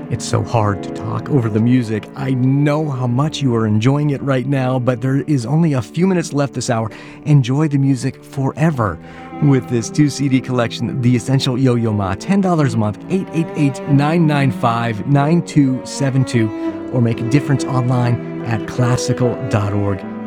It's so hard to talk over the music. I know how much you are enjoying it right now, but there is only a few minutes left this hour. Enjoy the music forever with this 2 CD collection, The Essential Yo-Yo Ma. $10 a month, 888-995-9272, or make a difference online at classical.org.